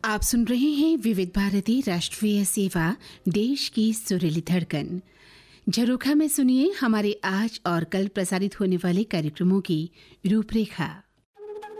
आप सुन रहे हैं विविध भारती राष्ट्रीय सेवा, देश की सुरीली धड़कन। झरोखा में सुनिए हमारे आज और कल प्रसारित होने वाले कार्यक्रमों की रूपरेखा।